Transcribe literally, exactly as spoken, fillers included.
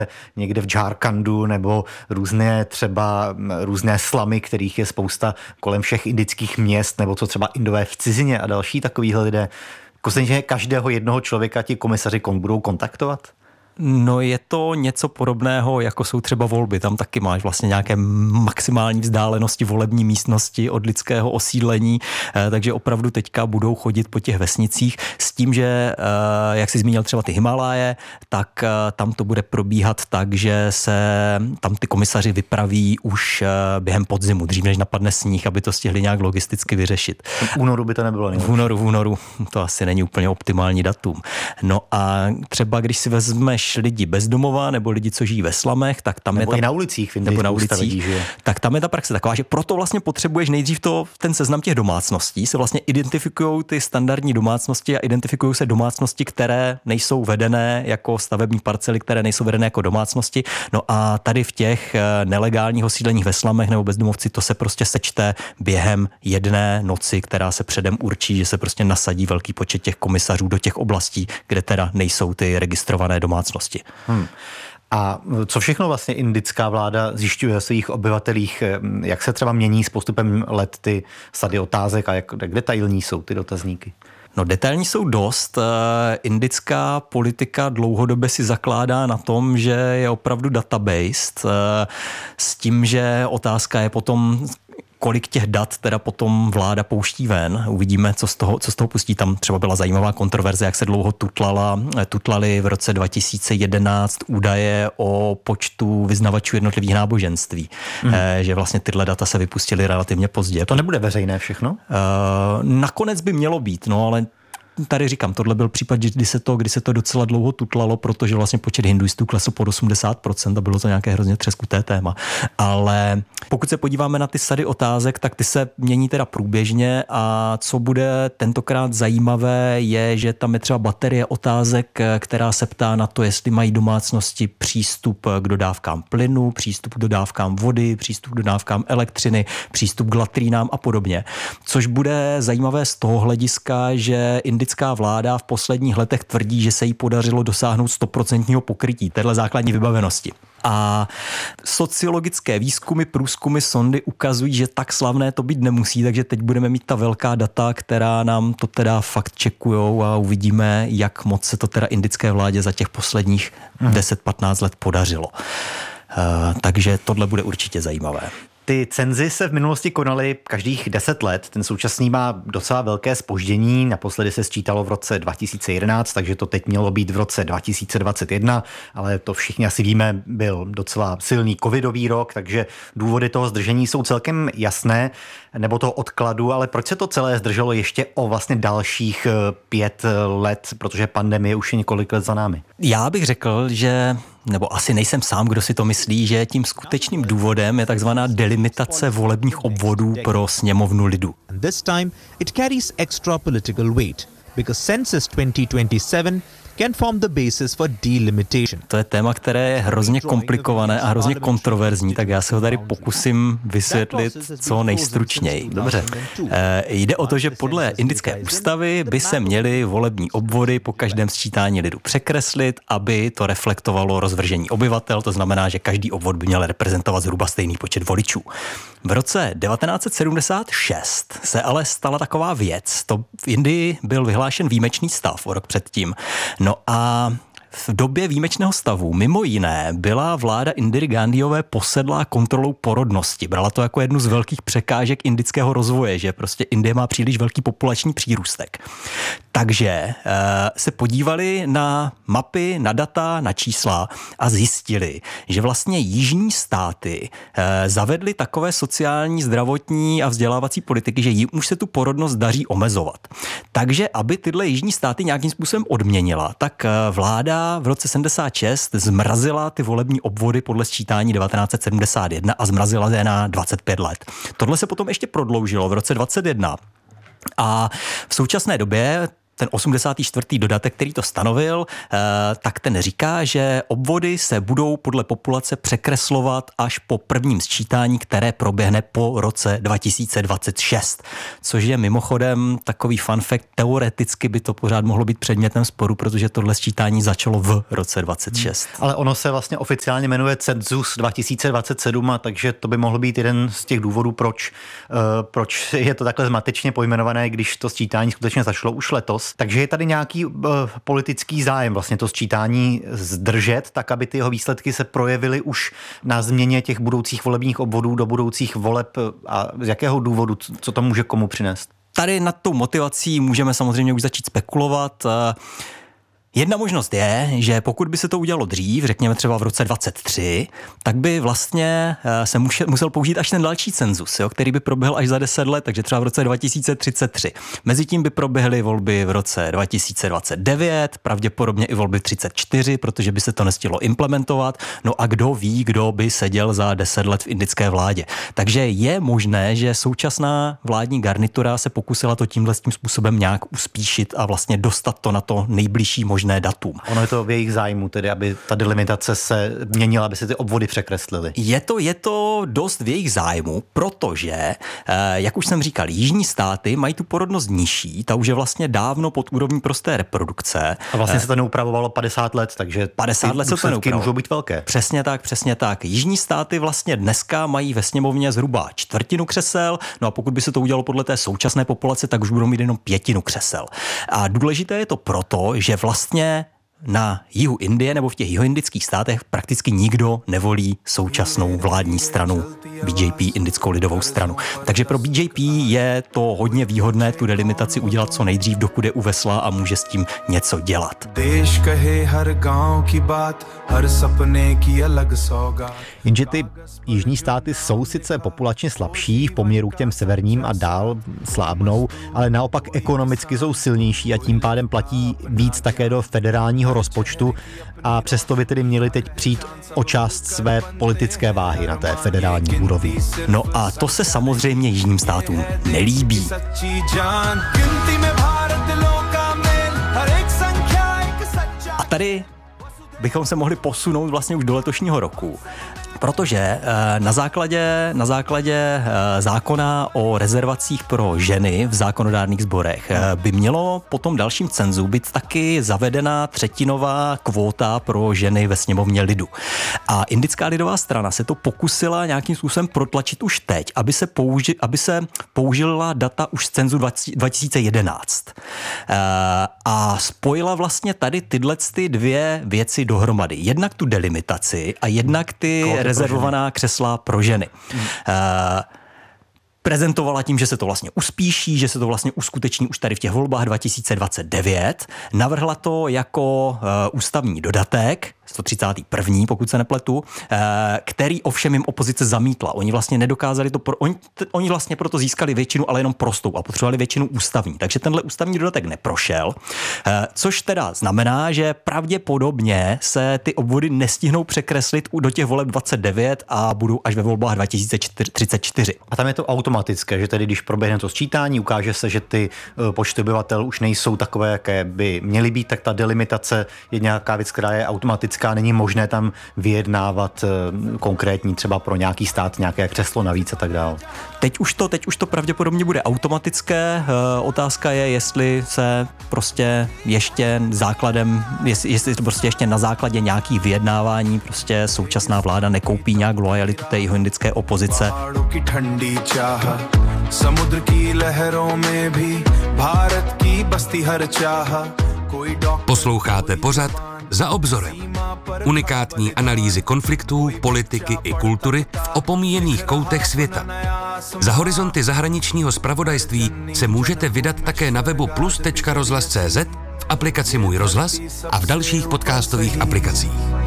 někde v Džárkandu nebo různé třeba různé slamy, kterých je spousta kolem všech indických měst, nebo co třeba Indové v cizině a další takovýhle lidé. Konstantně každého jednoho člověka ti komisaři budou kontaktovat? No je to něco podobného, jako jsou třeba volby. Tam taky máš vlastně nějaké maximální vzdálenosti volební místnosti od lidského osídlení, takže opravdu teďka budou chodit po těch vesnicích s tím, že, jak jsi zmínil třeba ty Himaláje, tak tam to bude probíhat tak, že se tam ty komisaři vypraví už během podzimu, dřív než napadne sníh, aby to stihli nějak logisticky vyřešit. V únoru by to nebylo nejlepší. V únoru, v únoru, to asi není úplně optimální datum. No a třeba když si vezmeš lidi bezdomova nebo lidi, co žijí ve slamech, tak tam nebo je ta, i na ulicích, nebo na ulicích, lidí, že? Tak tam je ta praxe taková, že proto vlastně potřebuješ nejdřív to, ten seznam těch domácností, se vlastně identifikují ty standardní domácnosti a identifikují se domácnosti, které nejsou vedené jako stavební parcely, které nejsou vedené jako domácnosti. No a tady v těch nelegálních osídleních ve slamech nebo bezdomovci, to se prostě sečte během jedné noci, která se předem určí, že se prostě nasadí velký počet těch komisařů do těch oblastí, kde teda nejsou ty registrované domácnosti. Hmm. A co všechno vlastně indická vláda zjišťuje o svých obyvatelích? Jak se třeba mění s postupem let ty sady otázek a jak, jak detailní jsou ty dotazníky? No detailní jsou dost. Indická politika dlouhodobě si zakládá na tom, že je opravdu database s tím, že otázka je potom, kolik těch dat teda potom vláda pouští ven. Uvidíme, co z toho, co z toho pustí. Tam třeba byla zajímavá kontroverze, jak se dlouho tutlala, tutlali v roce dva tisíce jedenáct údaje o počtu vyznavačů jednotlivých náboženství. Mm. E, že vlastně tyhle data se vypustily relativně pozdě. To nebude veřejné všechno? E, nakonec by mělo být, no ale tady říkám, tohle byl případ, kdy se to, kdy se to docela dlouho tutlalo, protože vlastně počet hinduistů klesl pod osmdesát procent a bylo to nějaké hrozně třeskuté téma. Ale pokud se podíváme na ty sady otázek, tak ty se mění teda průběžně a co bude tentokrát zajímavé je, že tam je třeba baterie otázek, která se ptá na to, jestli mají domácnosti přístup k dodávkám plynu, přístup k dodávkám vody, přístup k dodávkám elektřiny, přístup k latrínám a podobně. Což bude zajímavé z toho hlediska, že indická vláda v posledních letech tvrdí, že se jí podařilo dosáhnout stoprocentního pokrytí téhle základní vybavenosti. A sociologické výzkumy, průzkumy, sondy ukazují, že tak slavné to být nemusí, takže teď budeme mít ta velká data, která nám to teda fakt čekujou a uvidíme, jak moc se to teda indické vládě za těch posledních hmm. deset patnáct let podařilo. Uh, takže tohle bude určitě zajímavé. Ty cenzy se v minulosti konaly každých deset let, ten současný má docela velké zpoždění, naposledy se sčítalo v roce dva tisíce jedenáct, takže to teď mělo být v roce dva tisíce dvacet jedna, ale to všichni asi víme, byl docela silný covidový rok, takže důvody toho zdržení jsou celkem jasné, nebo toho odkladu, ale proč se to celé zdrželo ještě o vlastně dalších pět let, protože pandemie už je několik let za námi? Já bych řekl, že nebo asi nejsem sám, kdo si to myslí, že tím skutečným důvodem je takzvaná delimitace volebních obvodů pro sněmovnu lidu. And this time it carries extra political weight because census twenty twenty-seven can form the basis for delimitation. To je téma, které je hrozně komplikované a hrozně kontroverzní, tak já se ho tady pokusím vysvětlit co nejstručněji. Dobře. E, jde o to, že podle indické ústavy by se měly volební obvody po každém sčítání lidu překreslit, aby to reflektovalo rozvržení obyvatel, to znamená, že každý obvod by měl reprezentovat zhruba stejný počet voličů. V roce devatenáct set sedmdesát šest se ale stala taková věc. To v Indii byl vyhlášen výjimečný stav o rok předtím. No a v době výjimečného stavu mimo jiné byla vláda Indiry Gandhiové posedlá kontrolou porodnosti. Brala to jako jednu z velkých překážek indického rozvoje, že prostě Indie má příliš velký populační přírůstek. Takže e, se podívali na mapy, na data, na čísla a zjistili, že vlastně jižní státy e, zavedly takové sociální, zdravotní a vzdělávací politiky, že jim už se tu porodnost daří omezovat. Takže aby tyhle jižní státy nějakým způsobem odměnila, tak vláda v roce sedmdesát šest zmrazila ty volební obvody podle sčítání devatenáct set sedmdesát jedna a zmrazila je na dvacet pět let. Tohle se potom ještě prodloužilo v roce dvacet jedna. A v současné době ten osmdesátý čtvrtý dodatek, který to stanovil, tak ten říká, že obvody se budou podle populace překreslovat až po prvním sčítání, které proběhne po roce dva tisíce dvacet šest. Což je mimochodem takový fun fact, teoreticky by to pořád mohlo být předmětem sporu, protože tohle sčítání začalo v roce dvacet šest. Hmm. Ale ono se vlastně oficiálně jmenuje Cenzus dva tisíce dvacet sedm, a takže to by mohl být jeden z těch důvodů, proč, uh, proč je to takhle zmatečně pojmenované, když to sčítání skutečně začalo už letos. Takže je tady nějaký uh, politický zájem vlastně to sčítání zdržet, tak aby ty jeho výsledky se projevily už na změně těch budoucích volebních obvodů do budoucích voleb. A z jakého důvodu, co to může komu přinést? Tady nad tou motivací můžeme samozřejmě už začít spekulovat. Jedna možnost je, že pokud by se to udělalo dřív, řekněme třeba v roce dvacet tři, tak by vlastně se musel použít až ten další cenzus, jo, který by proběhl až za deset let, takže třeba v roce dva tisíce třicet tři. Mezitím by proběhly volby v roce dva tisíce dvacet devět, pravděpodobně i volby třicet čtyři, protože by se to nestihlo implementovat. No a kdo ví, kdo by seděl za deset let v indické vládě. Takže je možné, že současná vládní garnitura se pokusila to tímhle tím způsobem nějak uspíšit a vlastně dostat to na to nejbližší možné datum. Ono je to v jejich zájmu, tedy aby ta delimitace se měnila, aby se ty obvody překreslily. Je to, je to dost v jejich zájmu, protože, jak už jsem říkal, jižní státy mají tu porodnost nižší, ta už je vlastně dávno pod úrovní prosté reprodukce. A vlastně se to neupravovalo padesát let, takže padesát let se to neupravilo. Můžou být velké. Přesně tak, přesně tak. Jižní státy vlastně dneska mají ve sněmovně zhruba čtvrtinu křesel, no a pokud by se to udělalo podle té současné populace, tak už budou mít jenom pětinu křesel. A důležité je to proto, že vlastně na jihu Indie nebo v těch jihoindických státech prakticky nikdo nevolí současnou vládní stranu B J P, Indickou lidovou stranu. Takže pro B J P je to hodně výhodné tu delimitaci udělat co nejdřív, dokud je u vesla a může s tím něco dělat. Jenže ty jižní státy jsou sice populačně slabší v poměru k těm severním a dál slábnou, ale naopak ekonomicky jsou silnější a tím pádem platí víc také do federálního rozpočtu a přesto by tedy měli teď přijít o část své politické váhy na té federální úrovni. No a to se samozřejmě jižním státům nelíbí. A tady bychom se mohli posunout vlastně už do letošního roku. Protože na základě, na základě zákona o rezervacích pro ženy v zákonodárných sborech by mělo po tom dalším cenzu být taky zavedena třetinová kvóta pro ženy ve sněmovně lidu. A Indická lidová strana se to pokusila nějakým způsobem protlačit už teď, aby se, použi, aby se použila data už z cenzu dva tisíce jedenáct. A spojila vlastně tady tyhle ty dvě věci dohromady. Jednak tu delimitaci a jednak ty rezervovaná křesla pro ženy. Hmm. Uh, prezentovala tím, že se to vlastně uspíší, že se to vlastně uskuteční už tady v těch volbách dva tisíce dvacet devět. Navrhla to jako uh, ústavní dodatek, sto třicátý první, pokud se nepletu, uh, který ovšem jim opozice zamítla. Oni vlastně nedokázali to, pro, oni, t, oni vlastně proto získali většinu, ale jenom prostou a potřebovali většinu ústavní. Takže tenhle ústavní dodatek neprošel, uh, což teda znamená, že pravděpodobně se ty obvody nestihnou překreslit do těch voleb dvacet devět a budou až ve volbách dva tisíce třicet čtyři. A tam je to automatické, že tedy když proběhne to sčítání, ukáže se, že ty počty obyvatel už nejsou takové, jaké by měly být, tak ta delimitace je nějaká věc, která je automatická, není možné tam vyjednávat konkrétní třeba pro nějaký stát nějaké křeslo navíc a tak dále. Teď už to, teď už to pravděpodobně bude automatické. Otázka je, jestli se prostě ještě základem, jestli, jestli prostě ještě na základě nějakých vyjednávání prostě současná vláda nekoupí nějak lojalitu té jihoindické opozice. Posloucháte pořad Za obzorem. Unikátní analýzy konfliktů, politiky i kultury v opomíjených koutech světa. Za horizonty zahraničního zpravodajství se můžete vydat také na webu plus tečka rozhlas tečka cé zet, v aplikaci Můj rozhlas a v dalších podcastových aplikacích.